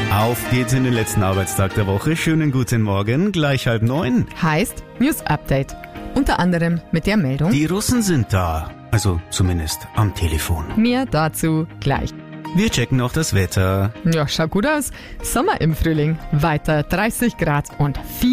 Auf geht's in den letzten Arbeitstag der Woche. Schönen guten Morgen, gleich 8:30. Heißt News Update. Unter anderem mit der Meldung: Die Russen sind da. Also zumindest am Telefon. Mehr dazu gleich. Wir checken auch das Wetter. Ja, schaut gut aus. Sommer im Frühling. Weiter 30 Grad und 4